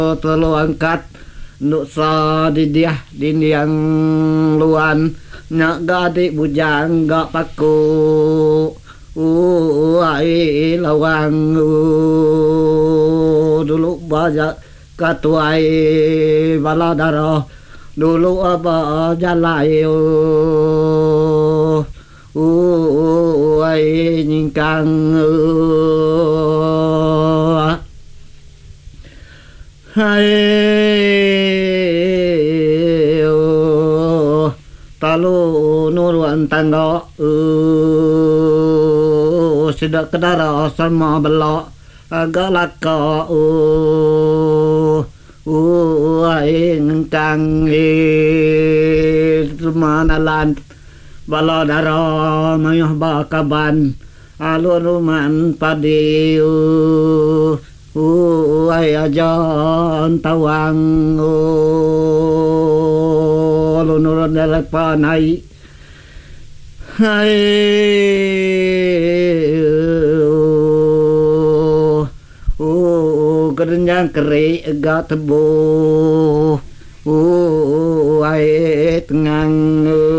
telu angkat nuk sa didiah diniang luan nak gadik bujang gak paku ai lawang dulu banyak katuai baladara dulu apa jalai ai nyingkang hai talu nuruan tangga sedak kedara sama belak agak laka ai ngkang manalan baladara mayah bakaban aluruman padi ai ajan tawang lunurun dalek panai hai kerenyang keri agak tebu ai tengang